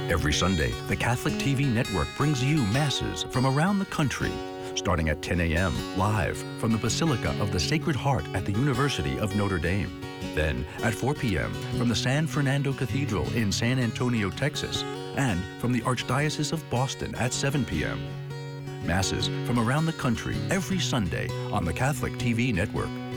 Every Sunday, the Catholic TV network brings you masses from around the country, starting at 10 a.m. live from the Basilica of the Sacred Heart at the University of Notre Dame. Then at 4 p.m. from the San Fernando Cathedral in San Antonio, Texas, and from the Archdiocese of Boston at 7 p.m. Masses from around the country every Sunday on the Catholic TV network.